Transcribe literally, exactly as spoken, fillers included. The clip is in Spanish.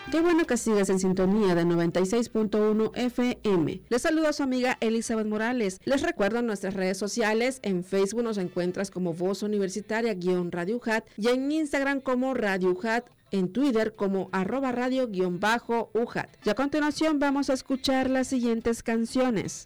Qué bueno que sigas en sintonía de noventa y seis punto uno F M. Les saluda a su amiga Elizabeth Morales. Les recuerdo nuestras redes sociales. En Facebook nos encuentras como Voz Universitaria-Radio U J A T y en Instagram como Radio U J A T, en Twitter como arroba radio-U J A T. Y a continuación vamos a escuchar las siguientes canciones.